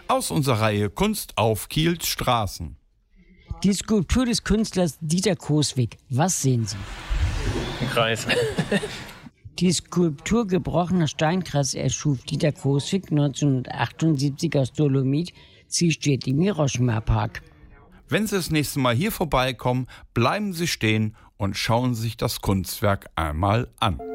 Aus unserer Reihe Kunst auf Kiels Straßen. Die Skulptur des Künstlers Dieter Coswig. Was sehen Sie? Ein Kreis. Die Skulptur Gebrochener Steinkreis erschuf Dieter Coswig 1978 aus Dolomit. Sie steht im Hiroshima Park. Wenn Sie das nächste Mal hier vorbeikommen, bleiben Sie stehen und schauen sich das Kunstwerk einmal an.